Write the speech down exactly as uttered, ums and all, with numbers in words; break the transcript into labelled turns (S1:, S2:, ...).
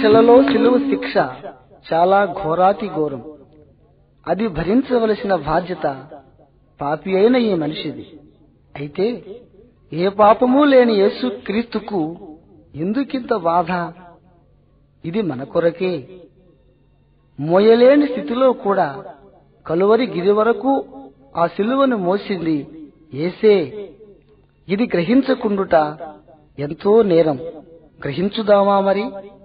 S1: శిక్షలలో శిలువ శిక్ష చాలా ఘోరాతి ఘోరం. అది భరించవలసిన బాధ్యత పాపి అయిన ఈ మనిషిది. అయితే ఏ పాపమూ లేని యేసు క్రీస్తుకు ఎందుకింత బాధ? ఇది మన కొరకే. మోయలేని స్థితిలో కూడా కలువరి గిరి వరకు ఆ సిలువను మోసింది యేసే. ఇది గ్రహించకుండుట ఎంతో నేరం. గ్రహించుదామా మరి?